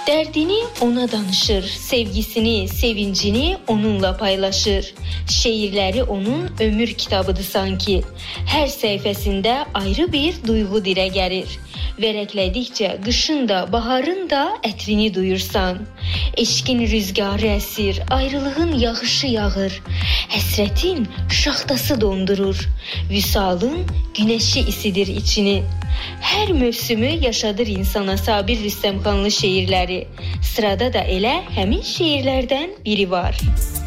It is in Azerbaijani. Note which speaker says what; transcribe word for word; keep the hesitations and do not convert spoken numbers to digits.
Speaker 1: Dərdini ona danışır, sevgisini, sevincini onunla paylaşır. Şeirləri onun ömür kitabıdır sanki. Hər səhifəsində ayrı bir duyğu dilə gəlir. Vərəqlədikcə qışın da, baharın da ətrini duyursan. Eşqin rüzgarı əsir, ayrılığın yağışı yağır. Həsrətin şaxtası dondurur. Vüsalın günəşi isidir içini. Hər mövsümü yaşadır insana Sabir Rüstəmxanlı şeirləri. Sırada da elə həmin şeirlərdən biri var.